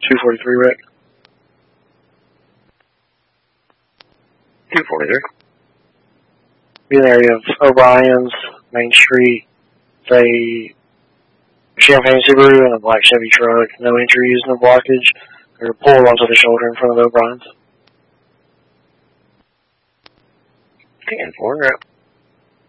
243 wreck. 243. Be in the area of O'Brien's, Main Street, say Champagne Subaru and a black Chevy truck. No entries, no blockage. They're pulled onto the shoulder in front of O'Brien's. 10-4 route.